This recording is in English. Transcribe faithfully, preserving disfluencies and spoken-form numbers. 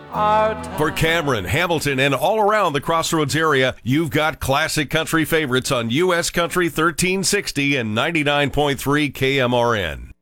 our time. For Cameron, Hamilton, and all around the Crossroads area, you've got classic country favorites on U S Country thirteen sixty and ninety-nine point three K M R N.